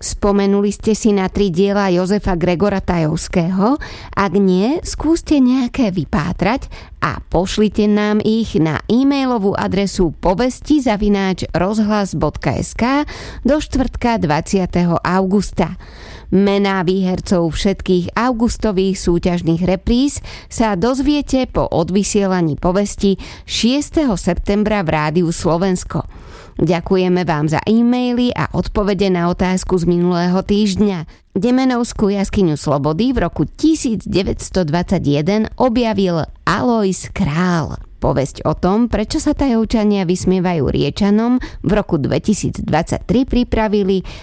Spomenuli ste si na 3 diela Jozefa Gregora Tajovského? Ak nie, skúste nejaké vypátrať a pošlite nám ich na e-mailovú adresu povesti@rozhlas.sk do štvrtka 20. augusta. Mená výhercov všetkých augustových súťažných repríz sa dozviete po odvysielaní povesti 6. septembra v Rádiu Slovensko. Ďakujeme vám za e-maily a odpovede na otázku z minulého týždňa. Demenovskú jaskyňu Slobody v roku 1921 objavil Alojz Král. Povesť o tom, prečo sa Tajovčania vysmievajú Riečanom, v roku 2023 pripravili